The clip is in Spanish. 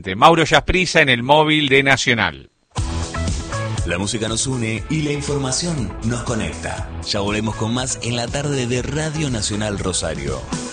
De Mauro Yasprissa en el móvil de Nacional. La música nos une y la información nos conecta. Ya volvemos con más en la tarde de Radio Nacional Rosario.